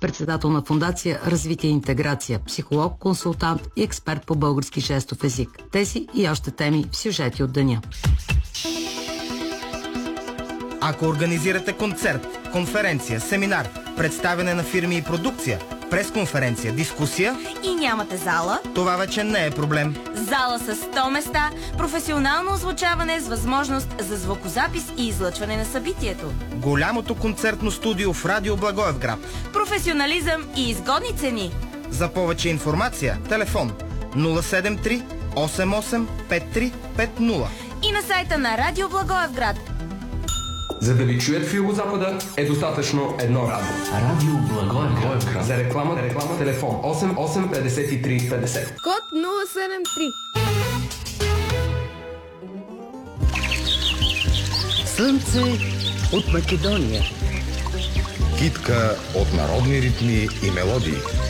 председател на фондация Развитие и интеграция, психолог, консултант и експерт по български жестов език. Тези и още теми в сюжети от деня. Ако организирате концерт, конференция, семинар, представяне на фирми и продукция, пресконференция, дискусия и нямате зала, това вече не е проблем. Зала с 100 места, професионално озвучаване с възможност за звукозапис и излъчване на събитието. Голямото концертно студио в Радио Благоевград. Професионализъм и изгодни цени. За повече информация, телефон 073 88 5350 и на сайта на Радио Благоевград. За да ви чуят в Югозапада е достатъчно едно радио. Радио Благоевград. За реклама, телефон 88 53 50. Код 073. Слънце от Македония. Китка от народни ритми и мелодии.